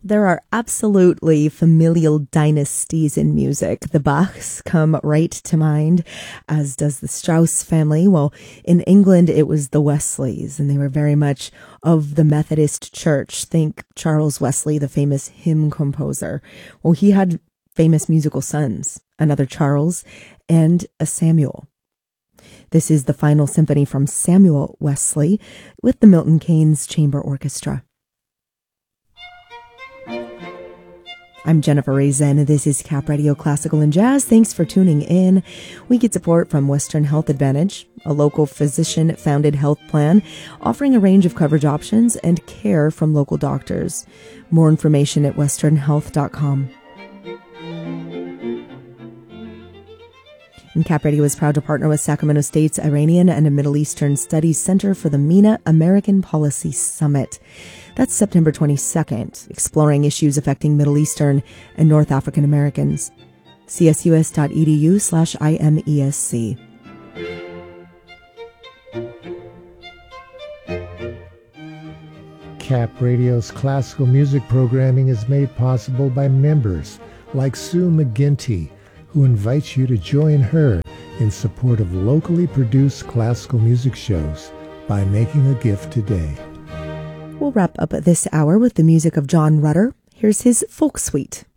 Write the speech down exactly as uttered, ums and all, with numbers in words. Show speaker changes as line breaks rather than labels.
There are absolutely familial dynasties in music. The Bachs come right to mind, as does the Strauss family. Well, in England, it was the Wesleys, and they were very much of the Methodist Church. Think Charles Wesley, the famous hymn composer. Well, he had famous musical sons, another Charles and a Samuel. This is the final symphony from Samuel Wesley with the Milton Keynes Chamber Orchestra. I'm Jennifer Rezen, and this is Cap Radio Classical and Jazz. Thanks for tuning in. We get support from Western Health Advantage, a local physician-founded health plan offering a range of coverage options and care from local doctors. More information at western health dot com. And Cap Radio is proud to partner with Sacramento State's Iranian and Middle Eastern Studies Center for the MENA American Policy Summit. That's September twenty-second, exploring issues affecting Middle Eastern and North African Americans. c s u s dot e d u slash I M E S C.
Cap Radio's classical music programming is made possible by members like Sue McGinty, who invites you to join her in support of locally produced classical music shows by making a gift today.
We'll wrap up this hour with the music of John Rutter. Here's his Folk Suite.